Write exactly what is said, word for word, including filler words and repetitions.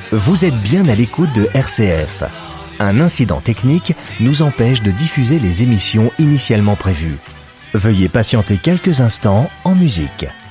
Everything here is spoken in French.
Vous êtes bien à l'écoute de R C F. Un incident technique nous empêche de diffuser les émissions initialement prévues. Veuillez patienter quelques instants en musique.